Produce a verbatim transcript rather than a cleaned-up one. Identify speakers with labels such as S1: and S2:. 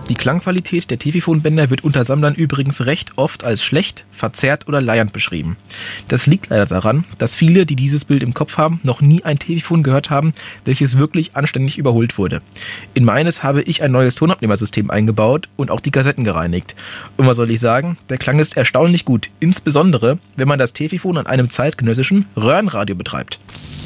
S1: Die Klangqualität der Tefiphon-Bänder wird unter Sammlern übrigens recht oft als schlecht, verzerrt oder leiernd beschrieben. Das liegt leider daran, dass viele, die dieses Bild im Kopf haben, noch nie ein Tefiphon gehört haben, welches wirklich anständig überholt wurde. In meines habe ich ein neues Tonabnehmersystem eingebaut und auch die Kassetten gereinigt. Und was soll ich sagen? Der Klang ist erstaunlich gut, insbesondere wenn man das Tefiphon an einem zeitgenössischen Röhrenradio betreibt.